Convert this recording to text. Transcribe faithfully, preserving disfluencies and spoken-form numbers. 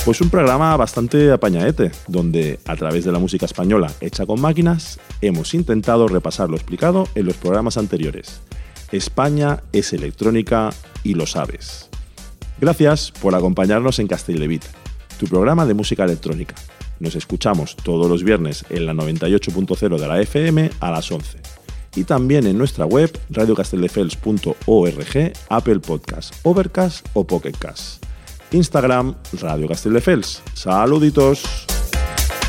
Pues un programa bastante apañadete, donde a través de la música española hecha con máquinas, hemos intentado repasar lo explicado en los programas anteriores. España es electrónica y lo sabes. Gracias por acompañarnos en Castelldevit, tu programa de música electrónica. Nos escuchamos todos los viernes en la noventa y ocho punto cero de la F M a las once. Y también en nuestra web radio castelldefels punto org, Apple Podcast, Overcast o Pocket Cast. Instagram, Radio Castelldefels. ¡Saluditos!